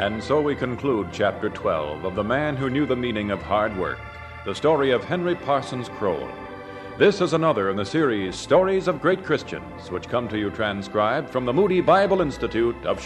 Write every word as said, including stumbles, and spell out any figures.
And so we conclude Chapter twelve of The Man Who Knew the Meaning of Hard Work, the story of Henry Parsons Kroll. This is another in the series Stories of Great Christians, which come to you transcribed from the Moody Bible Institute of